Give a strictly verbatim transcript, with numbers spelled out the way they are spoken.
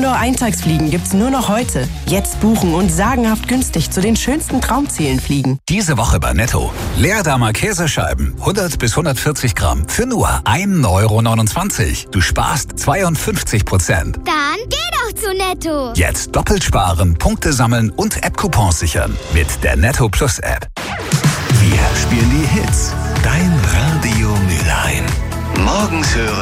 Condor-Eintagsfliegen gibt's nur noch heute. Jetzt buchen und sagenhaft günstig zu den schönsten Traumzielen fliegen. Diese Woche bei Netto. Leerdamer Käsescheiben, hundert bis hundertvierzig Gramm, für nur ein Euro neunundzwanzig. Du sparst zweiundfünfzig Prozent. Dann geh doch zu Netto. Jetzt doppelt sparen, Punkte sammeln und App-Coupons sichern. Mit der Netto Plus App. Wir spielen die Hits. Dein Radio Mülheim. Morgens hören.